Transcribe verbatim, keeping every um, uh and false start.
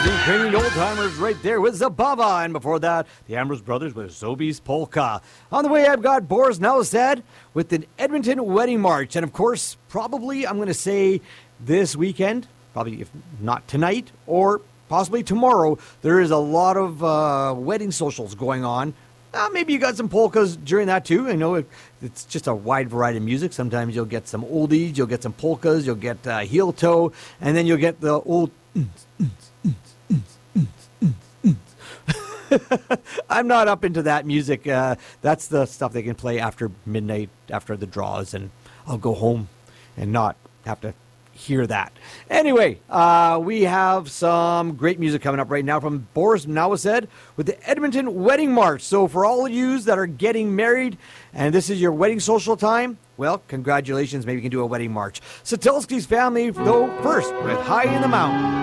the Ukrainian Old Timers right there with Zabava, and before that, the Ambrose Brothers with Zobi's Polka. On the way, I've got Boris Nowosad with an Edmonton Wedding March, and of course, probably I'm going to say this weekend, probably if not tonight or possibly tomorrow, there is a lot of uh, wedding socials going on. Uh, maybe you got some polkas during that too. I know it, it's just a wide variety of music. Sometimes you'll get some oldies, you'll get some polkas, you'll get uh, heel toe, and then you'll get the old. I'm not up into that music. Uh, that's the stuff they can play after midnight, after the draws, and I'll go home and not have to hear that. Anyway, uh, we have some great music coming up right now from Boris Nowosad with the Edmonton Wedding March. So for all of you that are getting married and this is your wedding social time, well, congratulations. Maybe you can do a wedding march. Satelsky's family, though, first with High in the Mountains.